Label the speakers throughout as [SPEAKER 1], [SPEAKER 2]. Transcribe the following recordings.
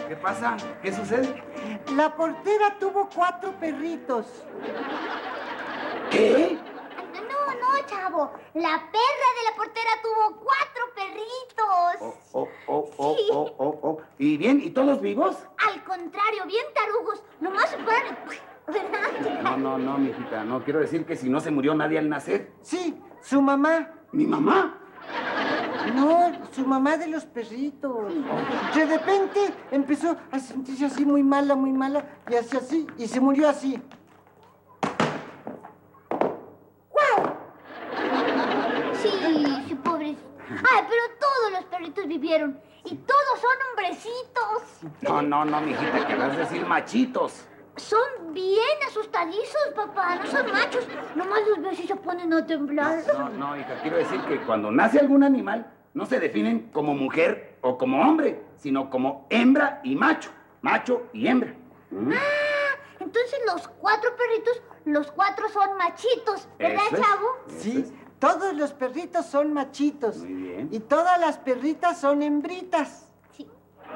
[SPEAKER 1] ¿Qué pasa? ¿Qué sucede?
[SPEAKER 2] La portera tuvo 4 perritos.
[SPEAKER 1] ¿Qué?
[SPEAKER 3] No, chavo. La perra de la portera tuvo 4 perritos.
[SPEAKER 1] ¿Y bien? ¿Y todos vivos?
[SPEAKER 3] Al contrario, bien tarugos. Nomás se fueron. ¿Verdad?
[SPEAKER 1] No, mijita. No, quiero decir que si no se murió nadie al nacer.
[SPEAKER 2] Sí, su mamá.
[SPEAKER 1] ¿Mi mamá?
[SPEAKER 2] No, su mamá de los perritos. De repente empezó a sentirse así muy mala, y así, y se murió así. ¡Guau!
[SPEAKER 3] Sí, pobres. Ay, pero todos los perritos vivieron. Y todos son hombrecitos.
[SPEAKER 1] No, mijita, querrás decir machitos.
[SPEAKER 3] Son bien asustadizos, papá. No son machos. Nomás los ves y se ponen a temblar.
[SPEAKER 1] No, hija, quiero decir que cuando nace algún animal, no se definen como mujer o como hombre, sino como hembra y macho. Macho y hembra.
[SPEAKER 3] Entonces los 4 perritos, los 4 son machitos, ¿verdad,
[SPEAKER 1] Eso es.
[SPEAKER 3] chavo?
[SPEAKER 2] Sí, todos los perritos son machitos.
[SPEAKER 1] Muy bien.
[SPEAKER 2] Y todas las perritas son hembritas.
[SPEAKER 3] Sí.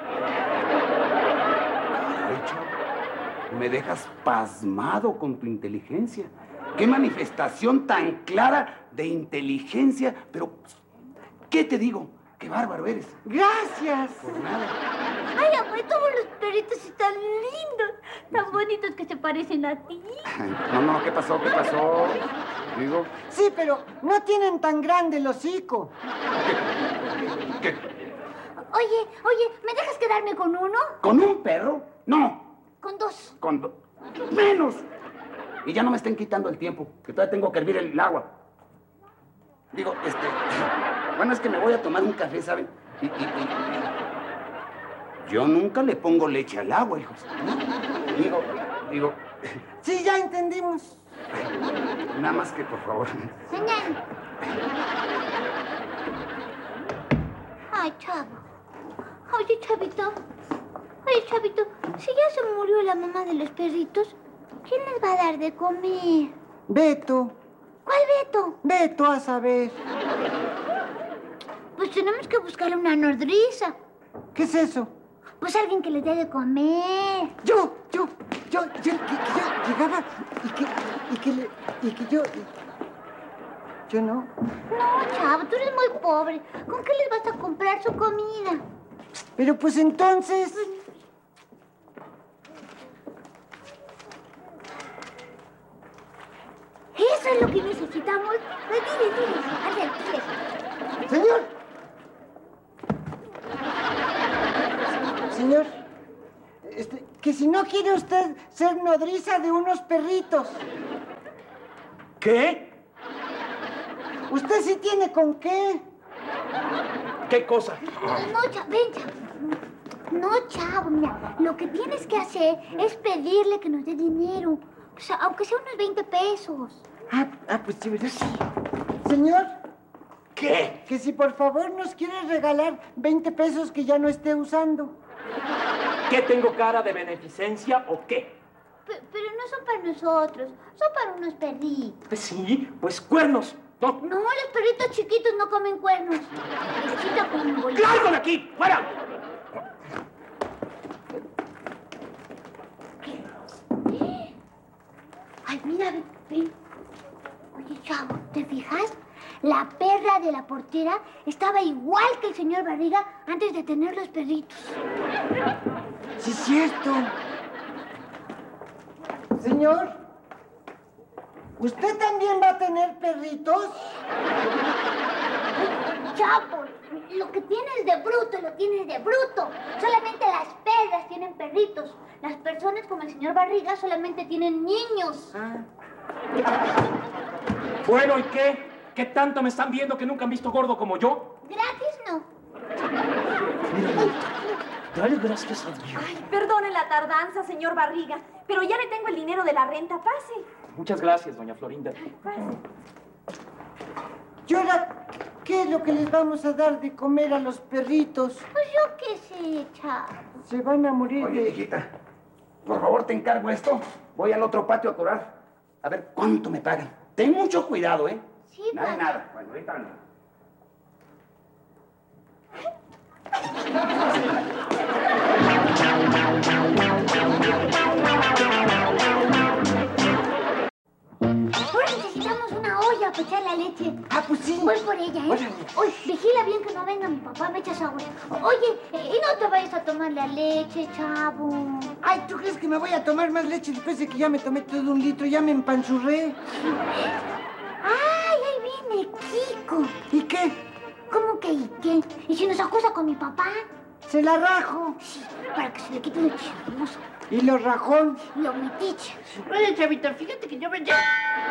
[SPEAKER 1] Ay, chavo, me dejas pasmado con tu inteligencia. Qué manifestación tan clara de inteligencia. Pero, ¿qué te digo? ¡Qué bárbaro eres!
[SPEAKER 2] ¡Gracias!
[SPEAKER 1] Por nada.
[SPEAKER 3] Ay, abuelo, todos los perritos están lindos, tan bonitos que se parecen a ti.
[SPEAKER 1] No, ¿qué pasó? Digo,
[SPEAKER 2] Sí, pero no tienen tan grande el hocico.
[SPEAKER 1] ¿qué?
[SPEAKER 3] Oye, ¿me dejas quedarme con uno?
[SPEAKER 1] ¿Con un perro? No.
[SPEAKER 3] Con 2.
[SPEAKER 1] ¡Menos! Y ya no me estén quitando el tiempo, que todavía tengo que hervir el agua. Digo, bueno, es que me voy a tomar un café, ¿saben? Y yo nunca le pongo leche al agua, hijos. Digo,
[SPEAKER 2] Sí, ya entendimos.
[SPEAKER 1] nada más que, por favor.
[SPEAKER 3] Señal. Ay, chavo. Oye, chavito, si ya se murió la mamá de los perritos, ¿quién les va a dar de comer?
[SPEAKER 2] Beto,
[SPEAKER 3] ¿Cuál Beto?
[SPEAKER 2] Beto a saber.
[SPEAKER 3] Pues tenemos que buscarle una nodriza.
[SPEAKER 2] ¿Qué es eso?
[SPEAKER 3] Pues alguien que les dé de comer.
[SPEAKER 2] Yo llegaba y que yo no.
[SPEAKER 3] No, chavo, tú eres muy pobre. ¿Con qué les vas a comprar su comida?
[SPEAKER 2] Pero pues entonces...
[SPEAKER 3] Eso es lo que necesitamos. Dile.
[SPEAKER 2] Señor, que si no quiere usted ser nodriza de unos perritos.
[SPEAKER 4] ¿Qué?
[SPEAKER 2] Usted sí tiene con qué.
[SPEAKER 4] ¿Qué cosa?
[SPEAKER 3] No, chavo, ven, chavo. No, chavo, mira, lo que tienes que hacer es pedirle que nos dé dinero. O sea, aunque sea unos 20 pesos.
[SPEAKER 2] Pues sí, ¿verdad? Señor,
[SPEAKER 4] ¿Qué?
[SPEAKER 2] que si por favor nos quiere regalar 20 pesos que ya no esté usando.
[SPEAKER 4] ¿Qué tengo cara de beneficencia o qué?
[SPEAKER 3] Pero no son para nosotros, son para unos perritos.
[SPEAKER 4] Pues sí, pues cuernos. No.
[SPEAKER 3] No, los perritos chiquitos no comen cuernos. Necesita con un bolillo.
[SPEAKER 4] ¡Largo de aquí! ¡Fuera!
[SPEAKER 3] Ay, mira, ven. Oye, chavo, ¿te fijas? La perra de la portera estaba igual que el señor Barriga antes de tener los perritos.
[SPEAKER 2] Sí, es cierto. Señor, ¿usted también va a tener perritos?
[SPEAKER 3] Chavo, lo que tienes de bruto, lo tienes de bruto. Solamente las perras tienen perritos. Las personas como el señor Barriga solamente tienen niños.
[SPEAKER 4] Bueno, ¿y qué? ¿Qué tanto me están viendo que nunca han visto gordo como yo?
[SPEAKER 3] Gratis no.
[SPEAKER 4] Dale gracias a Dios.
[SPEAKER 5] Ay, perdone la tardanza, señor Barriga, pero ya le tengo el dinero de la renta. Pase.
[SPEAKER 4] Muchas gracias, doña Florinda.
[SPEAKER 5] Pase.
[SPEAKER 2] ¿Y ahora qué es lo que les vamos a dar de comer a los perritos?
[SPEAKER 3] Pues yo qué sé, chavo.
[SPEAKER 2] Se van a morir
[SPEAKER 1] Oye,
[SPEAKER 2] de...
[SPEAKER 1] hijita, por favor, te encargo esto. Voy al otro patio a cobrar. A ver, ¿cuánto me pagan? Ten mucho cuidado, ¿eh?
[SPEAKER 3] Sí,
[SPEAKER 1] Nada de
[SPEAKER 3] papá.
[SPEAKER 1] nada. Bueno, ahorita ando.
[SPEAKER 3] despechar la leche.
[SPEAKER 2] Ah, pues sí.
[SPEAKER 3] Voy por ella, ¿eh?
[SPEAKER 2] Órale.
[SPEAKER 3] Oye, vigila bien que no venga mi papá, me echas agua. Oye, y no te vayas a tomar la leche, chavo.
[SPEAKER 2] Ay, ¿tú crees que me voy a tomar más leche después de que ya me tomé todo 1 litro? Ya me empanzurré.
[SPEAKER 3] ¡Ay, ahí viene Kiko!
[SPEAKER 2] ¿Y qué?
[SPEAKER 3] ¿Cómo que y qué? ¿Y si nos acusa con mi papá?
[SPEAKER 2] Se la rajo.
[SPEAKER 3] Sí, para que se le quite lo chismoso,
[SPEAKER 2] Y lo rajón.
[SPEAKER 3] lo metiche.
[SPEAKER 6] Oye, chavito, fíjate que yo venía.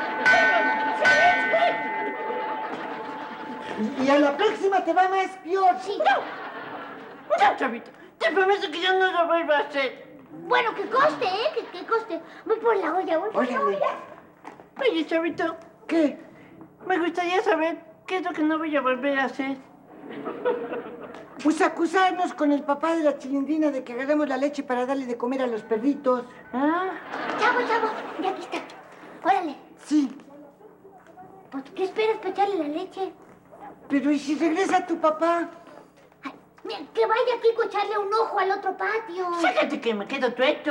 [SPEAKER 2] Y a la próxima te va más peor.
[SPEAKER 3] Sí.
[SPEAKER 6] No, chavito, te prometo que yo no lo vuelvo a hacer.
[SPEAKER 3] Bueno, que coste, ¿eh? Que coste. Voy por la olla, voy por la
[SPEAKER 2] Órale.
[SPEAKER 3] olla.
[SPEAKER 6] Oye, chavito,
[SPEAKER 2] ¿Qué?
[SPEAKER 6] me gustaría saber qué es lo que no voy a volver a hacer.
[SPEAKER 2] Pues acusarnos con el papá de la Chilindrina de que agarramos la leche para darle de comer a los perritos.
[SPEAKER 6] Ah,
[SPEAKER 3] Chavo, ya aquí está. Órale.
[SPEAKER 2] Sí,
[SPEAKER 3] Pues, ¿qué esperas para echarle la leche?
[SPEAKER 2] pero ¿y si regresa tu papá?
[SPEAKER 3] Ay, mira, que vaya Kiko a echarle un ojo al otro patio.
[SPEAKER 6] fíjate que me quedo tueto.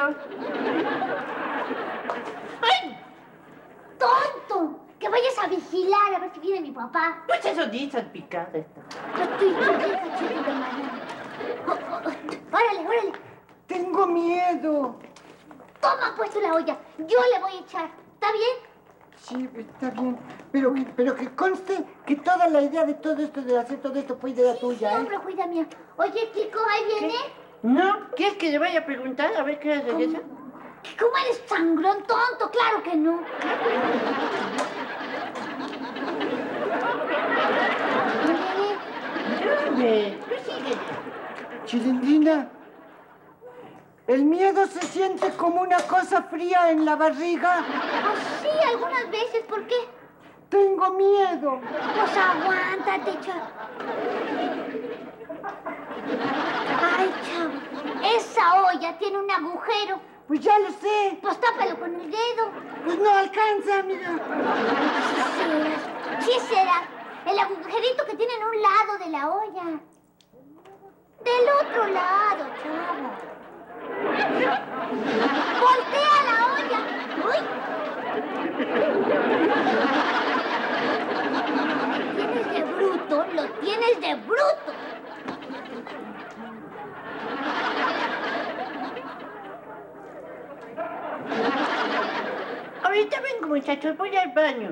[SPEAKER 6] ¡Ay!
[SPEAKER 3] ¡Tonto! Que vayas a vigilar a ver si viene mi papá.
[SPEAKER 6] Pues eso dice salpicada esta.
[SPEAKER 3] Estoy cachete de madera. Órale.
[SPEAKER 2] Tengo miedo.
[SPEAKER 3] Toma pues tú la olla. Yo le voy a echar. ¿Está bien?
[SPEAKER 2] Sí, está bien. Pero que conste que toda la idea de todo esto, de hacer todo esto, fue idea tuya,
[SPEAKER 3] Sí,
[SPEAKER 2] ¿eh?
[SPEAKER 3] hombre, cuida mía. Oye, Kiko, ahí viene.
[SPEAKER 6] ¿No? ¿Quieres que le vaya a preguntar a ver qué regresa?
[SPEAKER 3] ¿Cómo eres sangrón tonto? Claro que no.
[SPEAKER 6] ¿Dónde? Pues síguele.
[SPEAKER 2] Chilindrina, el miedo se siente como una cosa fría en la barriga.
[SPEAKER 3] Pues sí, algunas veces. ¿Por qué?
[SPEAKER 2] Tengo miedo.
[SPEAKER 3] Pues aguántate, chavo. Ay, chavo. Esa olla tiene un agujero.
[SPEAKER 2] Pues ya lo sé.
[SPEAKER 3] Pues tápalo con el dedo.
[SPEAKER 2] Pues no alcanza, mira.
[SPEAKER 3] Sí será. El agujerito que tiene en un lado de la olla. Del otro lado, chavo. ¡Voltea la olla! ¡Uy! Lo tienes de bruto, lo tienes de bruto.
[SPEAKER 6] Ahorita vengo, muchachos, voy al baño.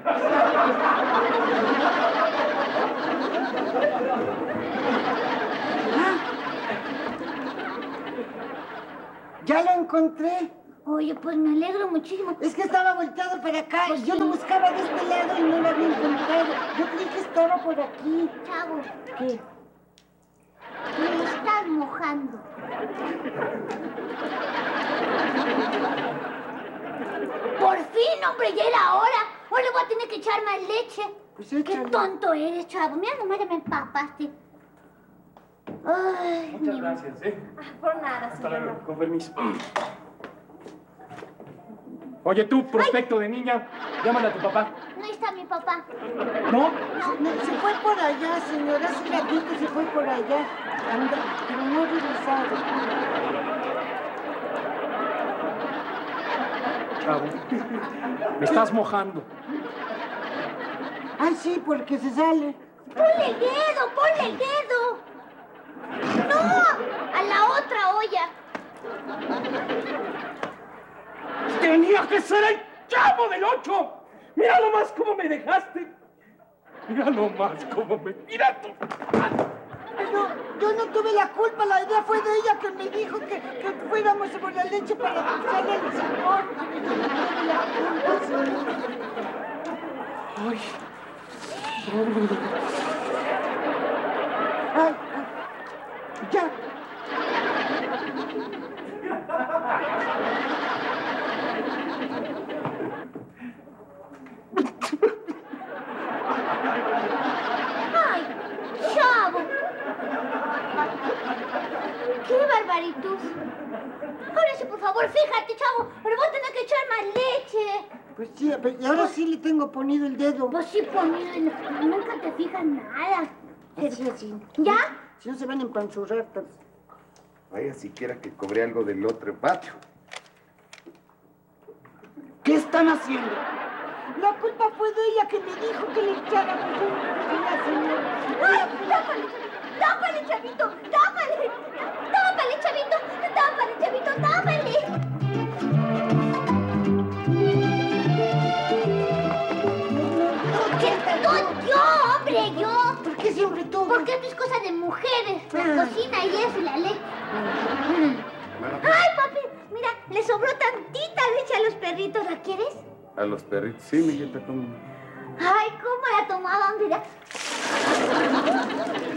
[SPEAKER 2] Ya lo encontré.
[SPEAKER 3] Oye, pues me alegro muchísimo.
[SPEAKER 2] Es que estaba volteado para acá
[SPEAKER 3] Pues
[SPEAKER 2] y yo
[SPEAKER 3] sí.
[SPEAKER 2] lo buscaba de este lado y no lo había encontrado. Yo creí que estaba por aquí.
[SPEAKER 3] Chavo,
[SPEAKER 2] ¿Qué?
[SPEAKER 3] me estás mojando. Por fin, hombre, ya era hora. Ahora le voy a tener que echar más leche.
[SPEAKER 2] Pues
[SPEAKER 3] Qué
[SPEAKER 2] échale.
[SPEAKER 3] tonto eres, chavo. Mira, nomás ya me empapaste. Ay,
[SPEAKER 4] Muchas gracias, ¿eh?
[SPEAKER 5] Por nada,
[SPEAKER 4] Hasta
[SPEAKER 5] señor.
[SPEAKER 4] luego, con permiso. Oye, tú, prospecto de niña, llámale a tu papá.
[SPEAKER 3] no está mi papá.
[SPEAKER 4] ¿No?
[SPEAKER 2] No, se fue por allá, señora. Hace ratito se fue por allá. Anda, pero no ha regresado.
[SPEAKER 4] Chavo, me estás mojando.
[SPEAKER 2] Ay, sí, porque se sale.
[SPEAKER 3] ¡Ponle el dedo! ¡Ponle el dedo! ¡No! ¡A la otra olla!
[SPEAKER 4] ¡Tenía que ser el chavo del 8! ¡Mira nomás cómo me dejaste! ¡Mira nomás cómo me... ¡Mira tú!
[SPEAKER 2] Pero yo no tuve la culpa. La idea fue de ella que me dijo que fuéramos por la leche para dulzarle al sabor. Yo no tuve la culpa, señor.
[SPEAKER 4] ¡Ay!
[SPEAKER 2] Ay, ya.
[SPEAKER 3] ¡Ay, chavo! ¡Qué barbaritud! Ahora sí, por favor, fíjate, chavo. Pero voy a tener que echar más leche.
[SPEAKER 2] Pues sí, pero y ahora sí le tengo ponido el dedo.
[SPEAKER 3] Pues sí, poniendo. Nunca te fijas nada.
[SPEAKER 2] Así.
[SPEAKER 3] ¿Ya?
[SPEAKER 2] Si no se van a empanzurrar todos.
[SPEAKER 1] Vaya siquiera que cobré algo del otro patio. ¿Qué están haciendo?
[SPEAKER 2] La culpa fue de ella que me dijo que le echáramos una señora.
[SPEAKER 3] ¡Ay, tápale, chavito! ¡Tápale! ¡Tápale, chavito! ¡Tápale, chavito! ¡Tápale! ¡Yo, hombre, yo!
[SPEAKER 2] ¿Por qué siempre tú?
[SPEAKER 3] Porque esto es cosa de mujeres. La cocina y eso y la leche. ¡Ay, papi! Mira, le sobró tantita leche a los perritos. ¿La quieres?
[SPEAKER 1] A los perritos, sí, mijita, ¿cómo?
[SPEAKER 3] Ay, ¿cómo la tomaban? Mira.